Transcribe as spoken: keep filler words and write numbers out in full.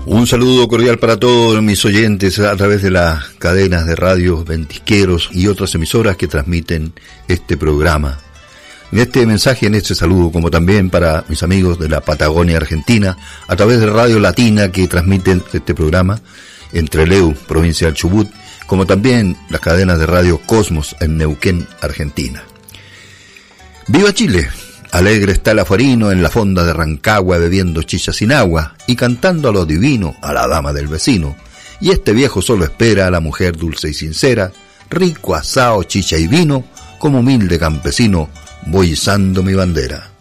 Un saludo cordial para todos mis oyentes a través de las cadenas de radios ventisqueros y otras emisoras que transmiten este programa. En este mensaje, en este saludo, como también para mis amigos de la Patagonia Argentina, a través de Radio Latina que transmiten este programa en Trelew, provincia del Chubut, como también las cadenas de radio Cosmos en Neuquén, Argentina. ¡Viva Chile! Alegre está el afuarino en la fonda de Rancagua bebiendo chicha sin agua y cantando a lo divino a la dama del vecino. Y este viejo solo espera a la mujer dulce y sincera, rico asao, chicha y vino, como humilde campesino voy izando mi bandera.